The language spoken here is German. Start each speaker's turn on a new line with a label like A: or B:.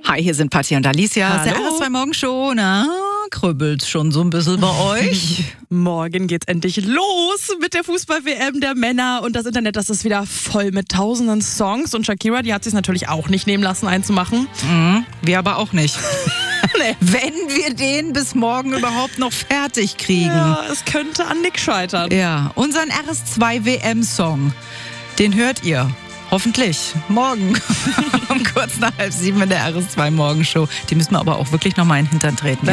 A: Hi, hier sind Patti und Alicia aus der
B: Hallo.
A: RS2 Morgenshow. Na, krübbelt's schon so ein bisschen bei euch?
B: Morgen geht's endlich los mit der Fußball-WM der Männer und das Internet, das ist wieder voll mit tausenden Songs und Shakira, die hat sich natürlich auch nicht nehmen lassen einzumachen.
A: Wir aber auch nicht.
B: Nee.
A: Wenn wir den bis morgen überhaupt noch fertig kriegen.
B: Ja, es könnte an Nick scheitern.
A: Ja, unseren RS2 WM-Song, den hört ihr hoffentlich morgen um kurz nach 6:30 in der RS2 Morgenshow. Die müssen wir aber auch wirklich noch mal in den Hintern treten.